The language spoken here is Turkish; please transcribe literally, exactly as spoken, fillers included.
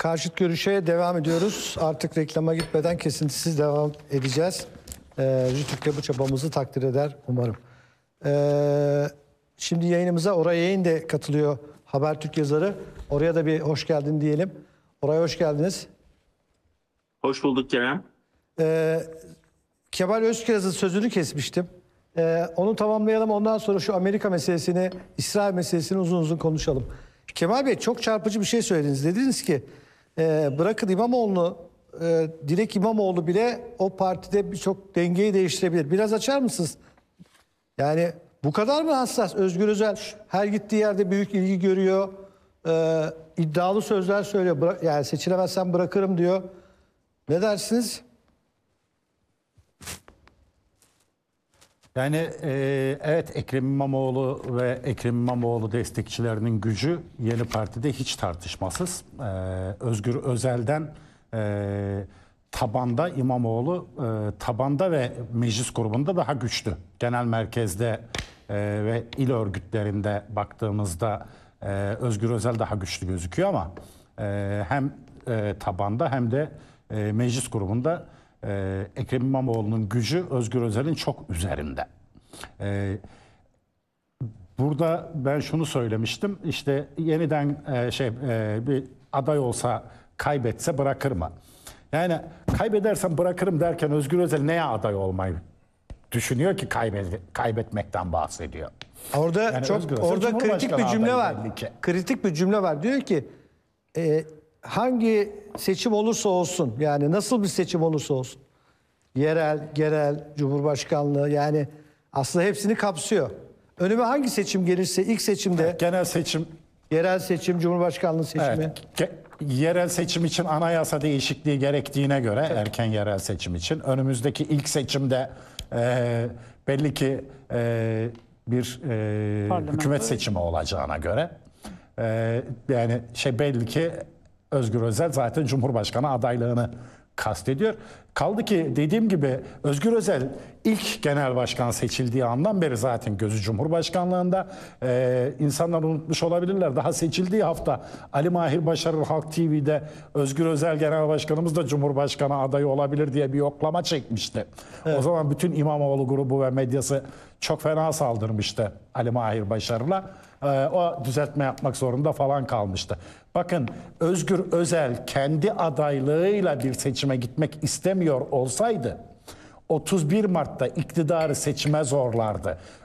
Karşıt görüşe devam ediyoruz. Artık reklama gitmeden kesintisiz devam edeceğiz. Ee, Rütük de bu çabamızı takdir eder umarım. Ee, şimdi yayınımıza Oray Yayın de katılıyor, Habertürk yazarı. Oraya da bir hoş geldin diyelim. Oraya hoş geldiniz. Hoş bulduk Kerem. Ee, Kemal Özkiraz'ın sözünü kesmiştim. Ee, onu tamamlayalım, ondan sonra şu Amerika meselesini, İsrail meselesini uzun uzun konuşalım. Kemal Bey, çok çarpıcı bir şey söylediniz. Dediniz ki e, bırakın İmamoğlu'nu, e, Dilek İmamoğlu bile o partide birçok dengeyi değiştirebilir. Biraz açar mısınız? Yani bu kadar mı hassas? Özgür Özel her gittiği yerde büyük ilgi görüyor. E, iddialı sözler söylüyor. Bıra- yani seçilemezsem bırakırım diyor. Ne dersiniz? Yani e, evet, Ekrem İmamoğlu ve Ekrem İmamoğlu destekçilerinin gücü Yeni Parti'de hiç tartışmasız. E, Özgür Özel'den e, tabanda İmamoğlu e, tabanda ve meclis grubunda daha güçlü. Genel merkezde e, ve il örgütlerinde baktığımızda e, Özgür Özel daha güçlü gözüküyor ama e, hem e, tabanda hem de e, meclis grubunda Ee, Ekrem İmamoğlu'nun gücü Özgür Özel'in çok üzerinde. Ee, burada ben şunu söylemiştim, işte yeniden e, şey e, bir aday olsa kaybetse bırakır mı? Yani kaybedersem bırakırım derken Özgür Özel neye aday olmayı düşünüyor ki, kaybet, kaybetmekten bahsediyor. Orada Yani çok orada kritik bir cümle var. Kritik bir cümle var. Diyor ki e, hangi seçim olursa olsun, yani nasıl bir seçim olursa olsun, yerel, genel, cumhurbaşkanlığı, yani aslında hepsini kapsıyor. Önüme hangi seçim gelirse ilk seçimde, genel seçim, yerel seçim, cumhurbaşkanlığı seçimi. Evet, yerel seçim için anayasa değişikliği gerektiğine göre, evet, erken yerel seçim için önümüzdeki ilk seçimde e, belli ki e, bir e, hükümet seçimi olacağına göre e, yani şey belli ki Özgür Özel zaten Cumhurbaşkanı adaylığını kastediyor. Kaldı ki dediğim gibi Özgür Özel ilk genel başkan seçildiği andan beri zaten gözü Cumhurbaşkanlığında. Ee, insanlar unutmuş olabilirler. Daha seçildiği hafta Ali Mahir Başarır Halk T V'de Özgür Özel genel başkanımız da Cumhurbaşkanı adayı olabilir diye bir yoklama çekmişti. Evet. O zaman bütün İmamoğlu grubu ve medyası çok fena saldırmıştı Ali Mahir Başarır'la. Ee, o düzeltme yapmak zorunda falan kalmıştı. Bakın, Özgür Özel kendi adaylığıyla bir seçime gitmek istemiyor olsaydı otuz bir Mart'ta iktidarı seçime zorlardı.